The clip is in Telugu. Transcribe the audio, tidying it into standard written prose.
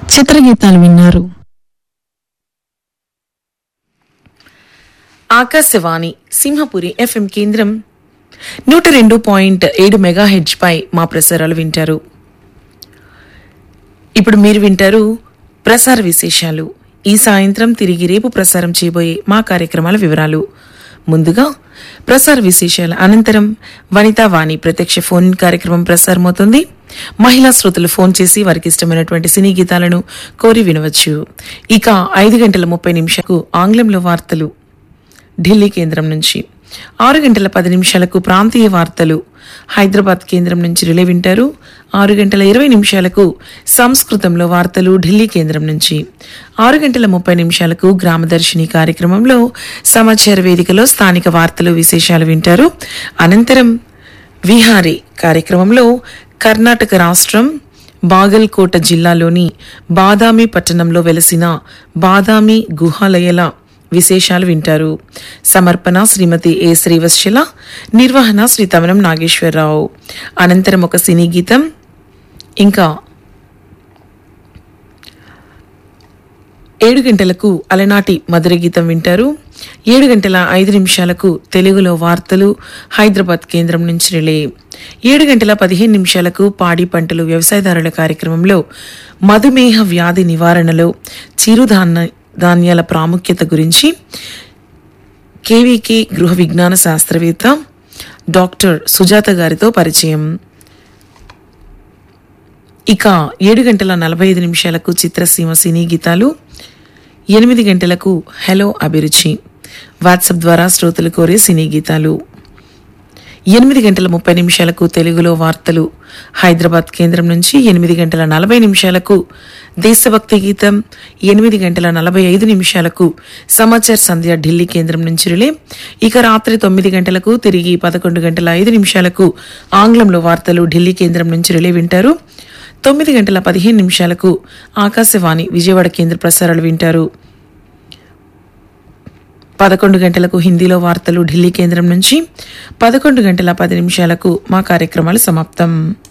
చిత్రగీతాలు విన్నారు. ఆకాశవాణి సింహపురి ఎఫ్ఎం కేంద్రం 102.7 మెగాహెర్ట్జ్ పై మా ప్రసారాలు వింటారు. ఇప్పుడు మీరు వింటారు ప్రసార విశేషాలు. ఈ సాయంత్రం తిరిగి రేపు ప్రసారం చేయబోయే మా కార్యక్రమాల వివరాలు. ముందుగా ప్రసార విశేషాల అనంతరం వనితా వాణి ప్రత్యక్ష ఫోన్ కార్యక్రమం ప్రసారమవుతుంది. మహిళా శ్రోతలు ఫోన్ చేసి వారికి ఇష్టమైనటువంటి సినీ గీతాలను కోరి వినవచ్చు. ఇక 5:30 ఆంగ్లంలో వార్తలు ఢిల్లీ కేంద్రం నుంచి, 6:10 ప్రాంతీయ వార్తలు హైదరాబాద్ కేంద్రం నుంచి రిలే వింటారు. 6:20 సంస్కృతంలో వార్తలు ఢిల్లీ కేంద్రం నుంచి, 6:30 గ్రామదర్శిని కార్యక్రమంలో సమాచార వేదికలో స్థానిక వార్తలు విశేషాలు వింటారు. అనంతరం విహారీ కార్యక్రమంలో కర్ణాటక రాష్ట్రం బాగల్కోట జిల్లాలోని బాదామి పట్టణంలో వెలసిన బాదామి గుహాలయాల విశేషాలు వింటారు. సమర్పణ శ్రీమతి ఏ శ్రీవత్సల, నిర్వహణ శ్రీ తమనం నాగేశ్వరరావు. అనంతరం ఒక సినీ గీతం, ఇంకా 7 అలనాటి మధుర గీతం వింటారు. 7:05 తెలుగులో వార్తలు హైదరాబాద్ కేంద్రం నుంచి రిలే. 7:15 పాడి పంటలు వ్యవసాయదారుల కార్యక్రమంలో మధుమేహ వ్యాధి నివారణలో చిరుధాన్యాల ప్రాముఖ్యత గురించి కేవీకే గృహ విజ్ఞాన శాస్త్రవేత్త డాక్టర్ సుజాత గారితో పరిచయం. ఇక 7:45 చిత్రసీమ సినీ గీతాలు, 8 హలో అభిరుచి వాట్సాప్ ద్వారా శ్రోతలు కోరే సినీ గీతాలు, 8:30 తెలుగులో వార్తలు హైదరాబాద్ కేంద్రం నుంచి, 8:40 దేశభక్తి గీతం, 8:45 సమాచార్ సంధ్య ఢిల్లీ కేంద్రం నుంచి రిలే. ఇక రాత్రి 9 తిరిగి 11:05 ఆంగ్లంలో వార్తలు ఢిల్లీ కేంద్రం నుంచి రిలే వింటారు. 9:15 ఆకాశవాణి విజయవాడ కేంద్ర ప్రసారాలు వింటారు. 11 హిందీలో వార్తలు ఢిల్లీ కేంద్రం నుంచి, 11:10 మా కార్యక్రమాలు సమాప్తం.